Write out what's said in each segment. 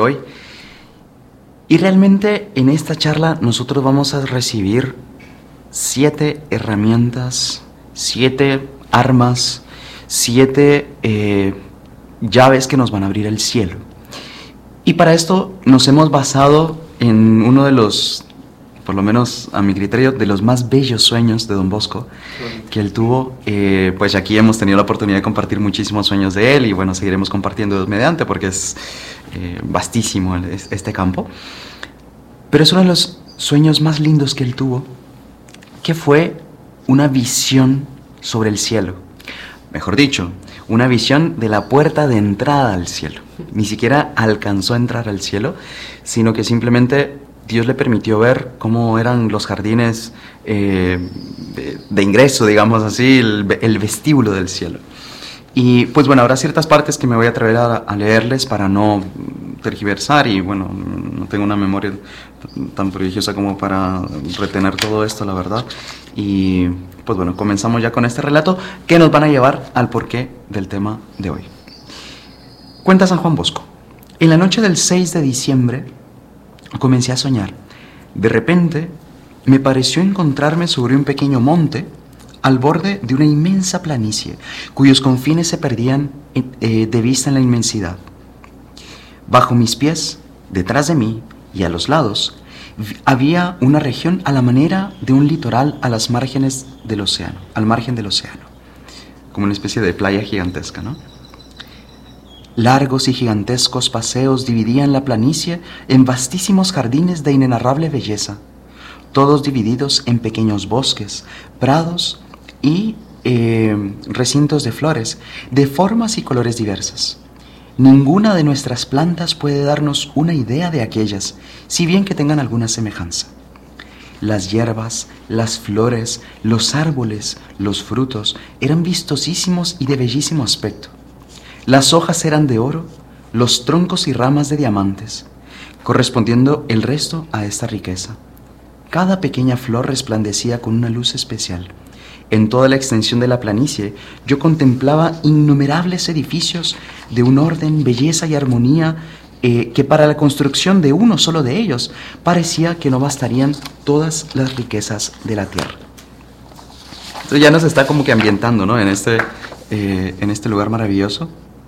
hoy. Y realmente en esta charla nosotros vamos a recibir 7 herramientas, 7 armas, 7 llaves que nos van a abrir el cielo. Y para esto nos hemos basado en uno de los, por lo menos a mi criterio, de los más bellos sueños de Don Bosco que él tuvo. Pues aquí hemos tenido la oportunidad de compartir muchísimos sueños de él y bueno, seguiremos compartiendo mediante porque es vastísimo este campo. Pero es uno de los sueños más lindos que él tuvo, que fue una visión sobre el cielo. Mejor dicho, una visión de la puerta de entrada al cielo. Ni siquiera alcanzó a entrar al cielo, sino que simplemente Dios le permitió ver cómo eran los jardines de ingreso, digamos así, el vestíbulo del cielo. Y pues bueno, habrá ciertas partes que me voy a atrever a leerles para no tergiversar y bueno, no tengo una memoria tan prodigiosa como para retener todo esto, la verdad. Y pues bueno, comenzamos ya con este relato que nos van a llevar al porqué del tema de hoy. Cuenta San Juan Bosco: en la noche del 6 de diciembre comencé a soñar. De repente me pareció encontrarme sobre un pequeño monte al borde de una inmensa planicie, cuyos confines se perdían de vista en la inmensidad. Bajo mis pies, detrás de mí y a los lados, había una región a la manera de un litoral a las márgenes del océano, al margen del océano, como una especie de playa gigantesca, ¿no? Largos y gigantescos paseos dividían la planicie en vastísimos jardines de inenarrable belleza, todos divididos en pequeños bosques, prados y recintos de flores, de formas y colores diversas. Ninguna de nuestras plantas puede darnos una idea de aquellas, si bien que tengan alguna semejanza. Las hierbas, las flores, los árboles, los frutos eran vistosísimos y de bellísimo aspecto. Las hojas eran de oro, los troncos y ramas de diamantes, correspondiendo el resto a esta riqueza. Cada pequeña flor resplandecía con una luz especial. En toda la extensión de la planicie yo contemplaba innumerables edificios de un orden, belleza y armonía que para la construcción de uno solo de ellos parecía que no bastarían todas las riquezas de la tierra. Entonces ya nos está como que ambientando, ¿no? en este lugar maravilloso.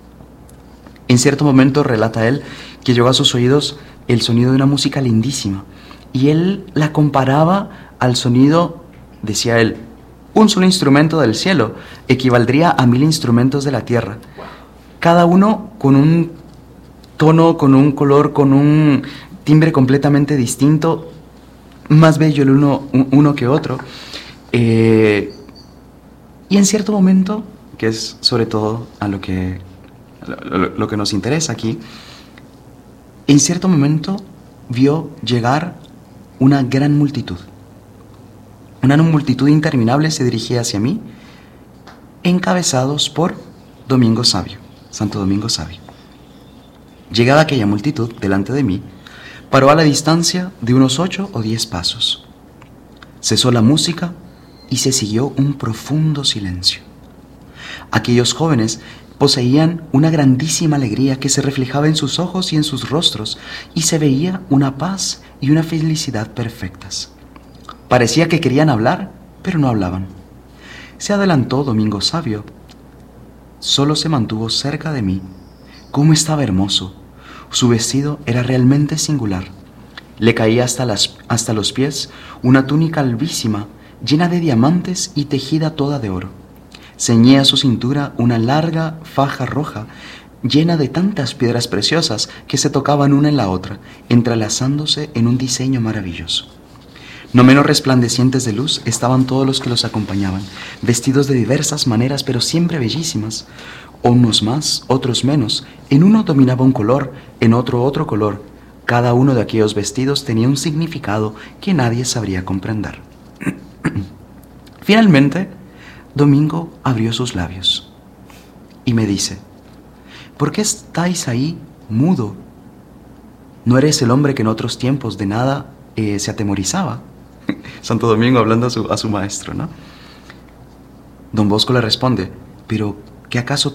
En cierto momento relata él que llegó a sus oídos el sonido de una música lindísima y él la comparaba al sonido, decía él, un solo instrumento del cielo equivaldría a 1000 instrumentos de la tierra, cada uno con un tono, con un color, con un timbre completamente distinto, más bello el uno que otro. Y en cierto momento, que es sobre todo a lo que nos interesa aquí, en cierto momento vio llegar una gran multitud. Una multitud interminable se dirigía hacia mí, encabezados por Domingo Sabio, Santo Domingo Sabio. Llegada aquella multitud delante de mí, paró a la distancia de unos 8 o 10 pasos. Cesó la música y se siguió un profundo silencio. Aquellos jóvenes poseían una grandísima alegría que se reflejaba en sus ojos y en sus rostros, y se veía una paz y una felicidad perfectas. Parecía que querían hablar, pero no hablaban. Se adelantó Domingo Sabio. Solo se mantuvo cerca de mí. ¡Cómo estaba hermoso! Su vestido era realmente singular. Le caía hasta los pies una túnica alvísima, llena de diamantes y tejida toda de oro. Ceñía a su cintura una larga faja roja, llena de tantas piedras preciosas que se tocaban una en la otra, entrelazándose en un diseño maravilloso. No menos resplandecientes de luz estaban todos los que los acompañaban, vestidos de diversas maneras, pero siempre bellísimas. Unos más, otros menos. En uno dominaba un color, en otro color. Cada uno de aquellos vestidos tenía un significado que nadie sabría comprender. Finalmente, Domingo abrió sus labios y me dice: ¿por qué estáis ahí mudo? ¿No eres el hombre que en otros tiempos de nada se atemorizaba? Santo Domingo hablando a su maestro, ¿no? Don Bosco le responde: ¿pero qué acaso